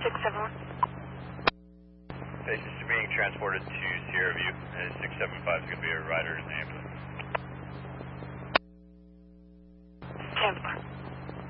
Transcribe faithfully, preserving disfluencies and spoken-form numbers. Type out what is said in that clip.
six seven one. Patients are being transported to Sierra View, and six seven five is going to be a rider in the ambulance.